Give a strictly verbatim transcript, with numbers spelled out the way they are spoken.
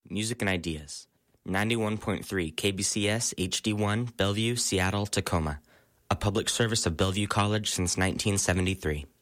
music and ideas. ninety-one point three K B C S H D one, Bellevue, Seattle, Tacoma. A public service of Bellevue College since nineteen seventy-three.